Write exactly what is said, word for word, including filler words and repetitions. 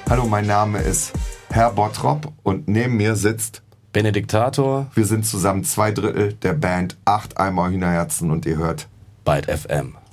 Hallo, mein Name ist Herr Bottrop und neben mir sitzt Benediktator. Wir sind zusammen zwei Drittel der Band Acht Eimer Hühnerherzen und ihr hört Byte F M.